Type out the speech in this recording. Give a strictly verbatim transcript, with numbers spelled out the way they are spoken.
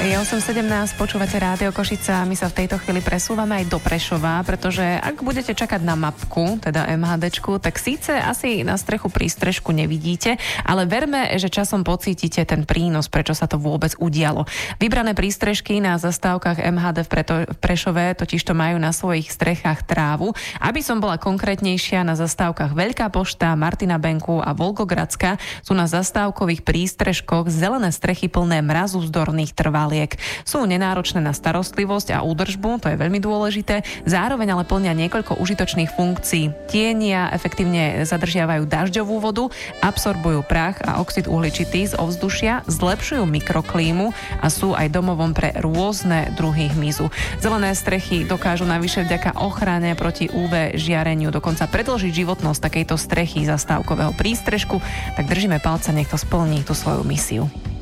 Je osem sedemnásť, počúvate Rádio Košica. My sa v tejto chvíli presúvame aj do Prešova, pretože ak budete čakať na mapku, teda MHDčku, tak síce asi na strechu prístrežku nevidíte, ale verme, že časom pocítite ten prínos, prečo sa to vôbec udialo. Vybrané prístrežky na zastávkach em há dé v, preto, v Prešove totižto majú na svojich strechách trávu. Aby som bola konkrétnejšia, na zastávkach Veľká pošta, Martina Benku a Volgogradská sú na zastávkových prístrežkoch zelené strechy plné mrazu vzdorných trvaliek. Sú nenáročné na starostlivosť a údržbu, to je veľmi dôležité, zároveň ale plnia niekoľko užitočných funkcií. Tienia, efektívne zadržiavajú dažďovú vodu, absorbujú prach a oxid uhličitý z ovzdušia, zlepšujú mikroklímu a sú aj domovom pre rôzne druhy hmyzu. Zelené strechy dokážu navyše vďaka ochrane proti ú vé žiareniu dokonca predĺžiť životnosť takejto strechy zastávkového prístrežku, tak držíme palce, nech to splní tú svoju misiu.